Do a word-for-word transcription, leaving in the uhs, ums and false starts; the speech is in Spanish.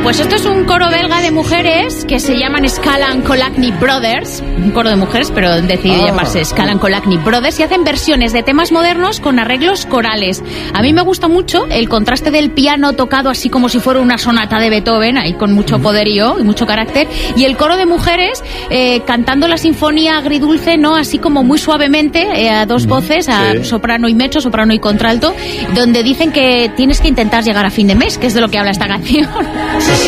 Pues esto es un coro belga de mujeres que se llaman Scala Collackney Brothers, un coro de mujeres, pero han decidido ah. llamarse Scala Collackney Brothers, y hacen versiones de temas modernos con arreglos corales. A mí me gusta mucho el contraste del piano tocado así como si fuera una sonata de Beethoven, ahí con mucho poderío y mucho carácter, y el coro de mujeres eh, cantando la sinfonía agridulce, ¿no? Así como muy suavemente, eh, a dos voces, a sí. soprano y mezzo, soprano y contralto, donde dicen que tienes que intentar llegar a fin de mes, que es de lo que habla esta canción. Sí, sí.